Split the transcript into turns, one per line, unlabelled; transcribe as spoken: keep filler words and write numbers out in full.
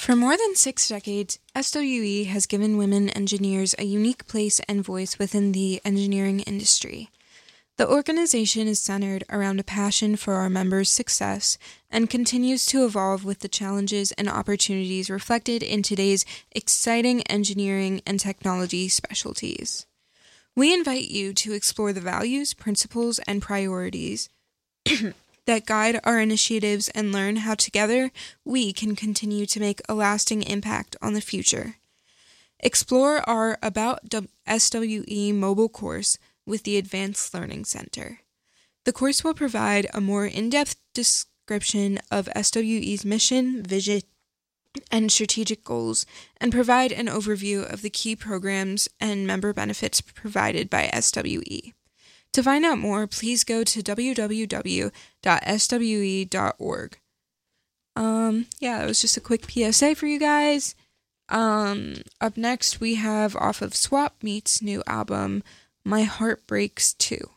For more than six decades, S W E has given women engineers a unique place and voice within the engineering industry. The organization is centered around a passion for our members' success and continues to evolve with the challenges and opportunities reflected in today's exciting engineering and technology specialties. We invite you to explore the values, principles, and priorities that guide our initiatives and learn how together we can continue to make a lasting impact on the future. Explore our About S W E mobile course with the Advanced Learning Center. The course will provide a more in-depth description of S W E's mission, vision, and strategic goals, and provide an overview of the key programs and member benefits provided by S W E. To find out more, please go to w w w dot s w e dot org. Um, yeah, that was just a quick P S A for you guys. Um, up next, we have off of Swap Meet's new album, My Heart Breaks Too.